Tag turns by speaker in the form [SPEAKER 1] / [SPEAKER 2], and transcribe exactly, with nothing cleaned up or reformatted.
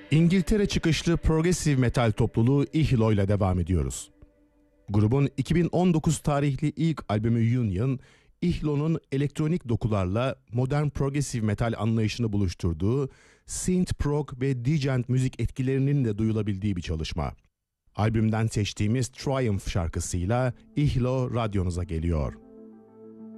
[SPEAKER 1] İngiltere çıkışlı progressive metal topluluğu Ihlo ile devam ediyoruz. Grubun iki bin on dokuz tarihli ilk albümü Union, Ihlo'nun elektronik dokularla modern progressive metal anlayışını buluşturduğu synth prog ve djent müzik etkilerinin de duyulabildiği bir çalışma. Albümden seçtiğimiz Triumph şarkısıyla Ihlo radyonuza geliyor.